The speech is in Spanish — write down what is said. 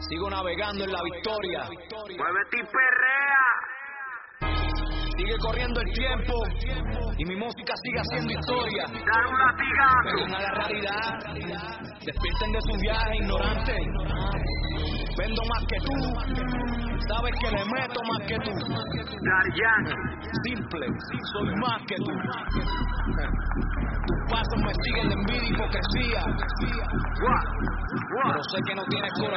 Sigo navegando en la victoria. Muévete y perrea. Sigue corriendo el tiempo y mi música sigue haciendo historia. Dar un latigazo. Vengan a la realidad, despierten de su viaje ignorante. Vendo más que tú, sabes que le meto más que tú. Daddy Yankee. Simple, soy más que tú. Tus pasos me siguen de envidia y hipocresía. What? Pero sé que no tienes corazón.